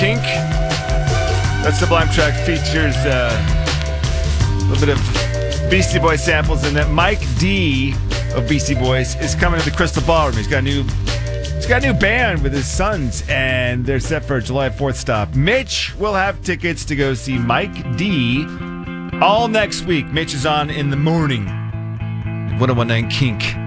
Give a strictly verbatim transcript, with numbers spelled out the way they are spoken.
Kink. That Sublime track features uh, a little bit of Beastie Boys samples, and that Mike D of Beastie Boys is coming to the Crystal Ballroom. He's got a new, he's got a new band with his sons, and they're set for a July fourth stop. Mitch will have tickets to go see Mike D all next week. Mitch is on in the morning. one oh one nine Kink.